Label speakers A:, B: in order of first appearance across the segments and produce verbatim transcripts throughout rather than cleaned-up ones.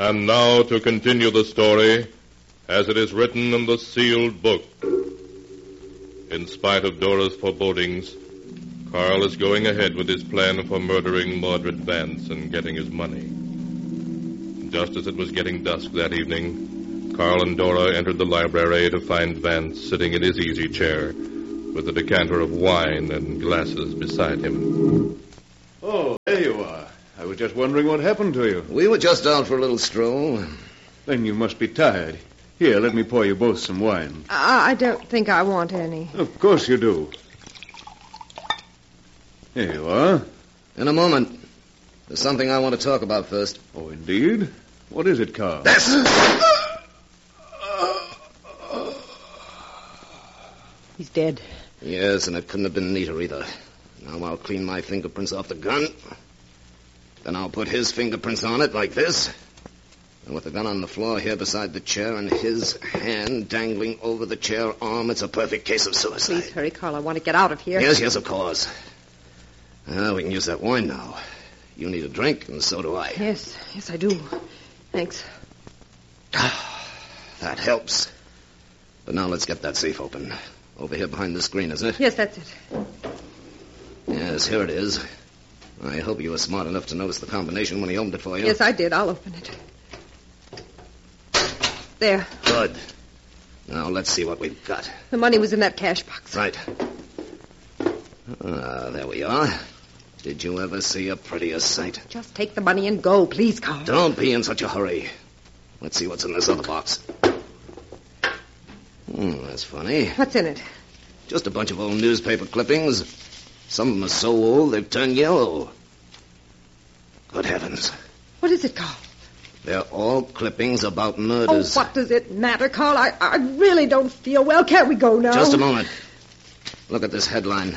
A: And now to continue the story as it is written in the sealed book. In spite of Dora's forebodings, Carl is going ahead with his plan for murdering Mordred Vance and getting his money. Just as it was getting dusk that evening, Carl and Dora entered the library to find Vance sitting in his easy chair with a decanter of wine and glasses beside him.
B: Oh, there you are. I was just wondering what happened to you.
C: We were just out for a little stroll.
B: Then you must be tired. Here, let me pour you both some wine.
D: Uh, I don't think I want any.
B: Of course you do. Here you are.
C: In a moment. There's something I want to talk about first.
B: Oh, indeed? What is it, Carl?
C: This!
D: He's dead.
C: Yes, and it couldn't have been neater either. Now I'll clean my fingerprints off the gun. Then I'll put his fingerprints on it like this. And with the gun on the floor here beside the chair and his hand dangling over the chair arm, it's a perfect case of suicide.
D: Please hurry, Carl. I want to get out of here.
C: Yes, yes, of course. Well, we can use that wine now. You need a drink, and so do I.
D: Yes, yes, I do. Thanks.
C: That helps. But now let's get that safe open. Over here behind the screen, isn't it?
D: Yes, that's it.
C: Yes, here it is. I hope you were smart enough to notice the combination when he opened it for you.
D: Yes, I did. I'll open it. There.
C: Good. Now let's see what we've got.
D: The money was in that cash box.
C: Right. Ah, there we are. Did you ever see a prettier sight?
D: Just take the money and go, please, Carl.
C: Don't be in such a hurry. Let's see what's in this other box. Hmm, that's funny.
D: What's in it?
C: Just a bunch of old newspaper clippings. Some of them are so old they've turned yellow. Good heavens.
D: What is it, Carl?
C: They're all clippings about murders.
D: Oh, what does it matter, Carl? I, I really don't feel well. Can't we go now?
C: Just a moment. Look at this headline.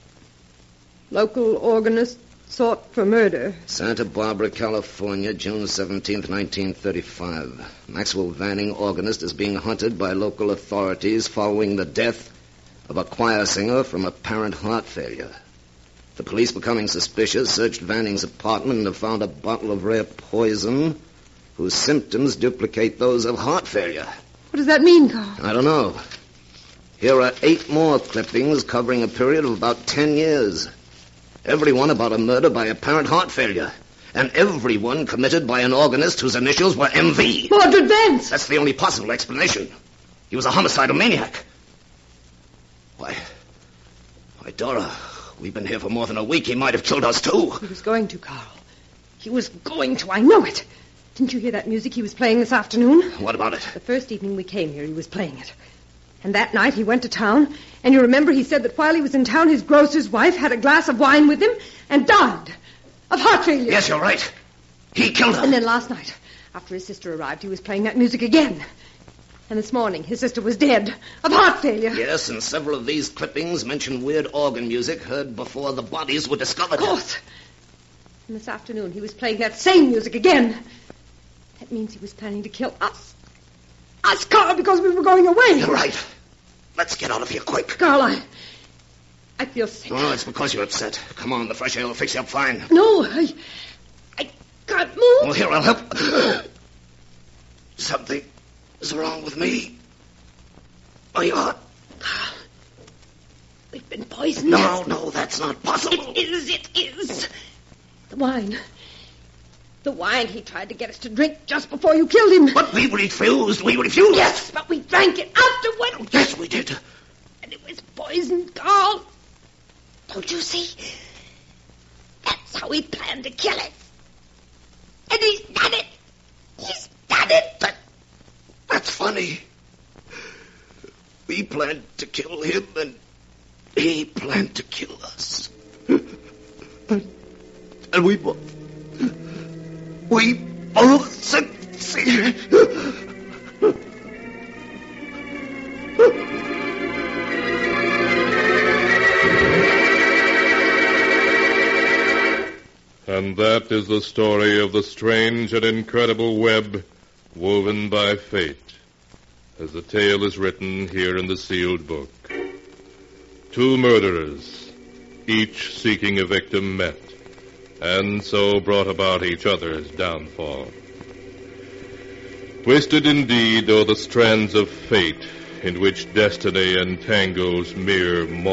D: Local organist sought for murder.
C: Santa Barbara, California, June seventeenth, nineteen thirty-five. Maxwell Vanning, organist, is being hunted by local authorities following the death of a choir singer from apparent heart failure. The police, becoming suspicious, searched Vanning's apartment and have found a bottle of rare poison whose symptoms duplicate those of heart failure.
D: What does that mean, Carl?
C: I don't know. Here are eight more clippings covering a period of about ten years. Every one about a murder by apparent heart failure. And every one committed by an organist whose initials were M V.
D: Mordred Vance!
C: That's the only possible explanation. He was a homicidal maniac. Why, why, Dora, we've been here for more than a week. He might have killed us, too.
D: He was going to, Carl. He was going to. I know it. Didn't you hear that music he was playing this afternoon?
C: What about it?
D: The first evening we came here, he was playing it. And that night he went to town, and you remember he said that while he was in town, his grocer's wife had a glass of wine with him and died of heart failure.
C: Yes, you're right. He killed her.
D: And then last night, after his sister arrived, he was playing that music again. And this morning, his sister was dead of heart failure.
C: Yes, and several of these clippings mention weird organ music heard before the bodies were discovered.
D: Of course. And this afternoon, he was playing that same music again. That means he was planning to kill us. Us, Carl, because we were going away.
C: You're right. Let's get out of here quick.
D: Carl, I... I feel sick.
C: Oh, it's because you're upset. Come on, the fresh air will fix you up fine.
D: No, I... I can't move.
C: Well, here, I'll help. Something is wrong with me. My heart.
D: Carl, we've been poisoned.
C: No, no, that's not possible.
D: It is, it is. The wine... The wine he tried to get us to drink just before you killed him.
C: But we refused. We refused.
D: Yes, but we drank it afterward.
C: Oh, yes, we did.
D: And it was poisoned, Carl. Don't you see? That's how he planned to kill us. And he's done it. He's done it.
C: That, that's funny. We planned to kill him, and he planned to kill us. and, and we both... We both succeeded.
A: And that is the story of the strange and incredible web woven by fate, as the tale is written here in the sealed book. Two murderers, each seeking a victim, met, and so brought about each other's downfall. Twisted indeed are the strands of fate in which destiny entangles mere mortals.